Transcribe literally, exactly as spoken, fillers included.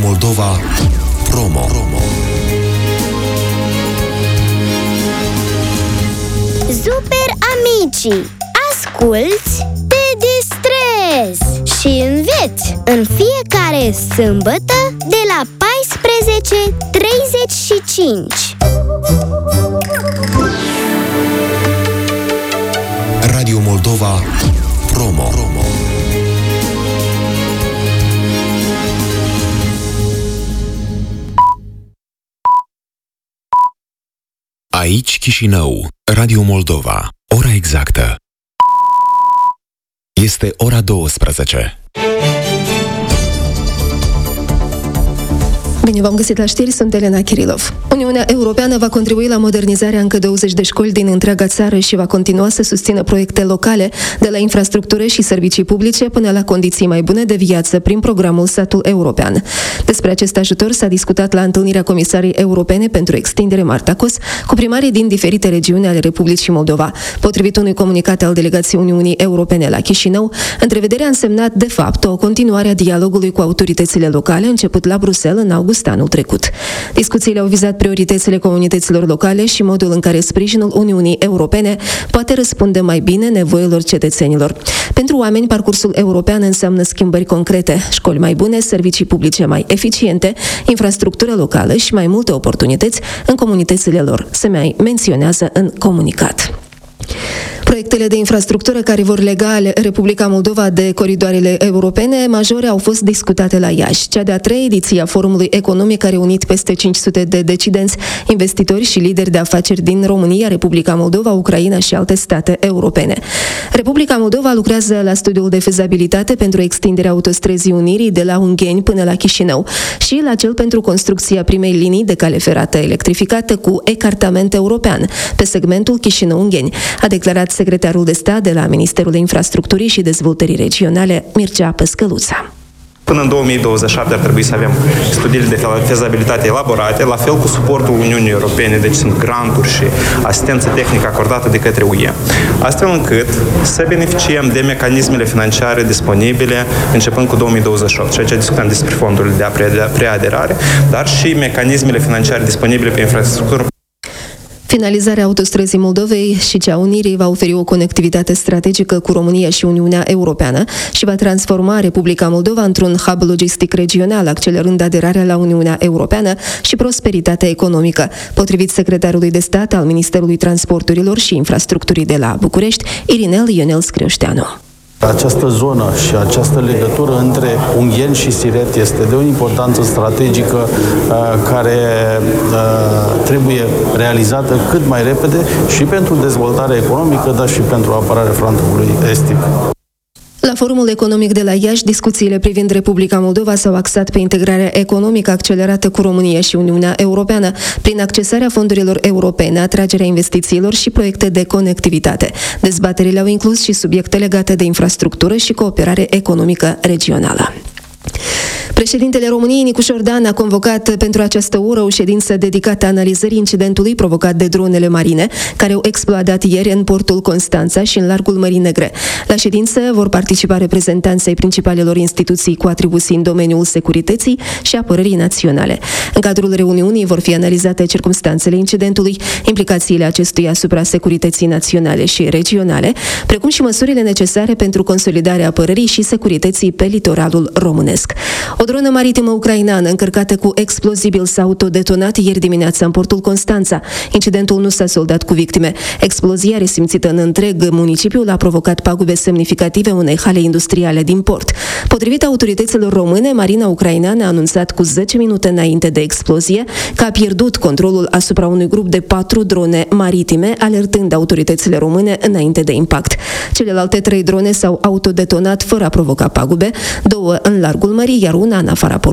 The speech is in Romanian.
Moldova Promo. Promo. Super Amici! Asculți, te distrezi și înveți în fiecare sâmbătă de la paisprezece treizeci și cinci. Radio Moldova Promo. Promo. Aici Chișinău, Radio Moldova, ora exactă. Este ora douăsprezece. Bine v-am găsit la știri, sunt Elena Kirilov. Uniunea Europeană va contribui la modernizarea încă douăzeci de școli din întreaga țară și va continua să susțină proiecte locale, de la infrastructură și servicii publice până la condiții mai bune de viață prin programul Satul European. Despre acest ajutor s-a discutat la întâlnirea Comisarii Europene pentru Extindere Marta Kos cu primarii din diferite regiuni ale Republicii Moldova. Potrivit unui comunicat al delegației Uniunii Europene la Chișinău, întrevederea a însemnat de fapt o continuare a dialogului cu autoritățile locale început la Bruxelles în august anul trecut. Discuțiile au vizat prioritățile comunităților locale și modul în care sprijinul Uniunii Europene poate răspunde mai bine nevoilor cetățenilor. Pentru oameni, parcursul european înseamnă schimbări concrete, școli mai bune, servicii publice mai eficiente, infrastructură locală și mai multe oportunități în comunitățile lor, se mai menționează în comunicat. Proiectele de infrastructură care vor lega Republica Moldova de coridoarele europene majore au fost discutate la Iași. Cea de-a treia ediție a Forumului Economic a reunit peste cinci sute de decidenți, investitori și lideri de afaceri din România, Republica Moldova, Ucraina și alte state europene. Republica Moldova lucrează la studiul de fezabilitate pentru extinderea autostrăzii Unirii de la Ungheni până la Chișinău și la cel pentru construcția primei linii de cale ferată electrificată cu ecartament european pe segmentul Chișinău-Ungheni, a declarat secretarul de stat de la Ministerul Infrastructurii și Dezvoltării Regionale, Mircea Păscăluța. Până în două mii douăzeci și șapte ar trebui să avem studiile de fezabilitate elaborate, la fel cu suportul Uniunii Europene, deci sunt granturi și asistență tehnică acordată de către U E, astfel încât să beneficiem de mecanismele financiare disponibile începând cu două mii douăzeci și opt. Și aici discutăm despre fondurile de preaderare, dar și mecanismele financiare disponibile pe infrastructură. Finalizarea autostrăzii Moldovei și cea Unirii va oferi o conectivitate strategică cu România și Uniunea Europeană și va transforma Republica Moldova într-un hub logistic regional, accelerând aderarea la Uniunea Europeană și prosperitatea economică, potrivit secretarului de stat al Ministerului Transporturilor și Infrastructurii de la București, Irinel Ionel Scrioșteanu. Această zonă și această legătură între Ungheni și Siret este de o importanță strategică care trebuie realizată cât mai repede și pentru dezvoltarea economică, dar și pentru apărarea frontului estic. La Forumul Economic de la Iași, discuțiile privind Republica Moldova s-au axat pe integrarea economică accelerată cu România și Uniunea Europeană, prin accesarea fondurilor europene, atragerea investițiilor și proiecte de conectivitate. Dezbaterile au inclus și subiecte legate de infrastructură și cooperare economică regională. Președintele României, Nicușor Dan, a convocat pentru această oră o ședință dedicată analizării incidentului provocat de dronele marine, care au explodat ieri în portul Constanța și în largul Mării Negre. La ședință vor participa reprezentanții principalelor instituții cu atribuții în domeniul securității și apărării naționale. În cadrul reuniunii vor fi analizate circumstanțele incidentului, implicațiile acestuia asupra securității naționale și regionale, precum și măsurile necesare pentru consolidarea apărării și securității pe litoralul românesc. O dronă maritimă ucraineană încărcată cu explozibil s-a autodetonat ieri dimineața în portul Constanța. Incidentul nu s-a soldat cu victime. Explozia, resimțită în întreg municipiul, a provocat pagube semnificative unei hale industriale din port. Potrivit autorităților române, marina ucraineană a anunțat cu zece minute înainte de explozie că a pierdut controlul asupra unui grup de patru drone maritime, alertând autoritățile române înainte de impact. Celelalte trei drone s-au autodetonat fără a provoca pagube, două în largul mării, iar una în afara portului.